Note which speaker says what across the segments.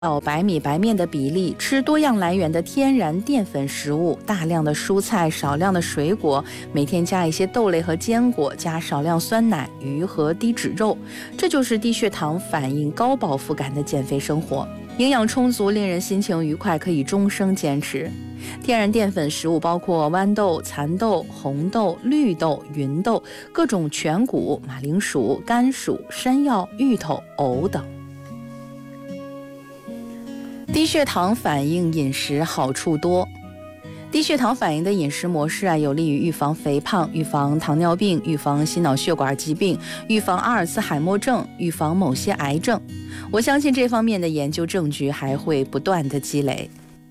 Speaker 1: 白米白面的比例，吃多样来源的天然淀粉食物，大量的蔬菜，少量的水果，每天加一些豆类和坚果，加少量酸奶、鱼和低脂肉，这就是低血糖反应高饱腹感的减肥生活。营养充足，令人心情愉快，可以终生坚持。天然淀粉食物包括豌豆、蚕豆、红豆、绿豆、芸豆、各种全谷、马铃薯、甘薯、山药、芋头、藕等。低血糖反应饮食好处多。低血糖反应的饮食模式有利于预防肥胖、预防糖尿病、预防心脑血管疾病、预防阿尔茨海默症、预防某些癌症。我相信这方面的研究证据还会不断的积累。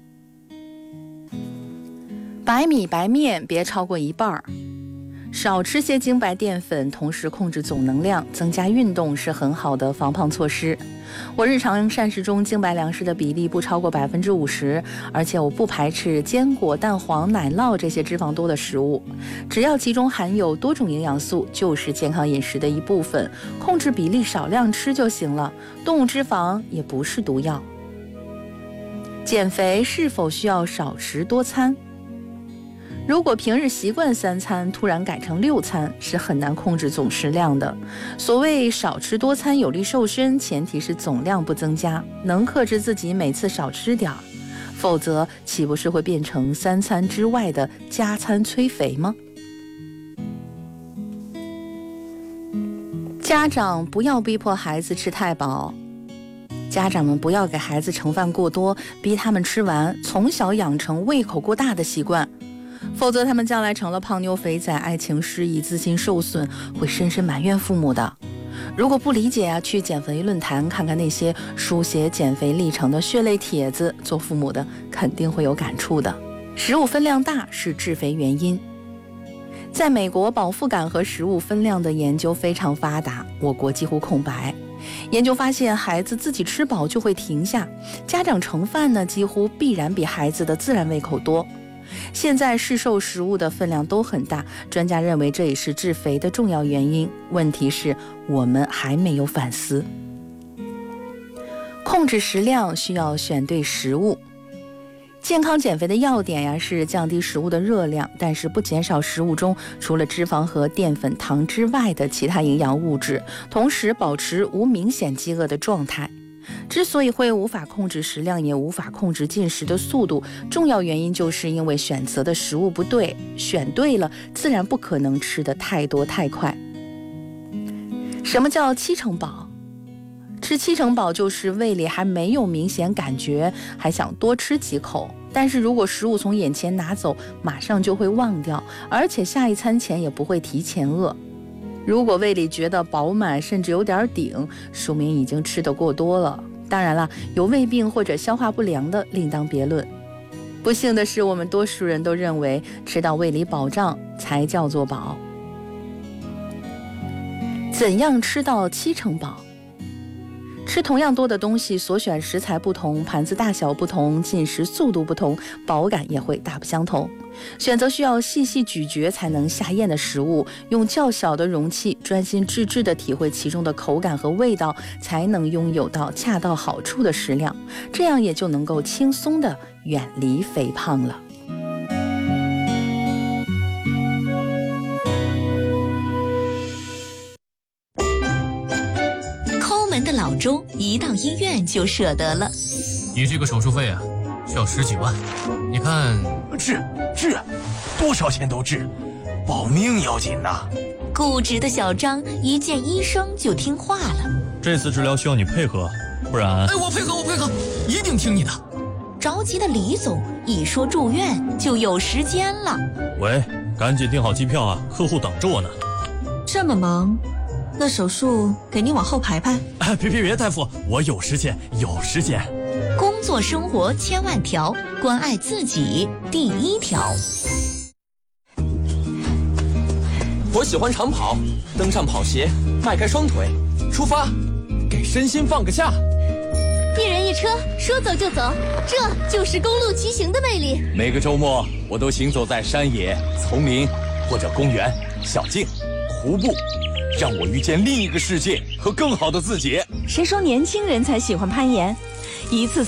Speaker 1: 白米白面别超过一半，少吃些精白淀粉，同时控制总能量，增加运动是很好的防胖措施。我日常膳食中精白粮食的比例不超过50%，而且我不排斥坚果、蛋黄、奶酪这些脂肪多的食物，只要其中含有多种营养素，就是健康饮食的一部分，控制比例少量吃就行了。动物脂肪也不是毒药。减肥是否需要少食多餐？如果平日习惯3餐，突然改成6餐，是很难控制总食量的。所谓少吃多餐有利瘦身，前提是总量不增加，能克制自己每次少吃点儿，否则岂不是会变成3餐之外的加餐催肥吗？家长不要逼迫孩子吃太饱，家长们不要给孩子盛饭过多，逼他们吃完，从小养成胃口过大的习惯，否则他们将来成了胖妞肥仔，爱情失意，自信受损，会深深埋怨父母的。如果不理解去减肥论坛看看那些书写减肥历程的血泪帖子，做父母的肯定会有感触的。食物分量大是致肥原因。在美国，饱腹感和食物分量的研究非常发达，我国几乎空白。研究发现，孩子自己吃饱就会停下，家长盛饭呢，几乎必然比孩子的自然胃口多。现在市售食物的分量都很大，专家认为这也是致肥的重要原因。问题是我们还没有反思。控制食量需要选对食物。健康减肥的要点是降低食物的热量，但是不减少食物中除了脂肪和淀粉、糖之外的其他营养物质，同时保持无明显饥饿的状态。之所以会无法控制食量，也无法控制进食的速度，重要原因就是因为选择的食物不对，选对了，自然不可能吃得太多太快。什么叫7成饱？吃7成饱就是胃里还没有明显感觉，还想多吃几口，但是如果食物从眼前拿走，马上就会忘掉，而且下一餐前也不会提前饿。如果胃里觉得饱满，甚至有点顶，说明已经吃得过多了。当然了，有胃病或者消化不良的另当别论。不幸的是，我们多数人都认为吃到胃里饱胀才叫做饱。怎样吃到7成饱？吃同样多的东西，所选食材不同，盘子大小不同，进食速度不同，饱感也会大不相同。选择需要细细咀嚼才能下咽的食物，用较小的容器专心致志地体会其中的口感和味道，才能拥有到恰到好处的食量，这样也就能够轻松地远离肥胖了。
Speaker 2: 的老钟一到医院就舍得了。
Speaker 3: 你这个手术费需要10几万，你看
Speaker 4: 治，多少钱都治，保命要紧呐。
Speaker 2: 固执的小张一见医生就听话了。
Speaker 5: 这次治疗需要你配合，不然……
Speaker 3: 我配合，一定听你的。
Speaker 2: 着急的李总一说住院就有时间了。
Speaker 5: 喂，赶紧订好机票啊，客户等着我呢。
Speaker 6: 这么忙？那手术给你往后排。
Speaker 5: 别，大夫，我有时间。
Speaker 2: 工作生活千万条，关爱自己第1条。
Speaker 7: 我喜欢长跑，登上跑鞋，迈开双腿，出发，给身心放个假。
Speaker 8: 一人一车，说走就走，这就是公路骑行的魅力。
Speaker 7: 每个周末，我都行走在山野、丛林或者公园、小径、湖步。让我遇见另一个世界和更好的自己。
Speaker 6: 谁说年轻人才喜欢攀岩？
Speaker 2: 一次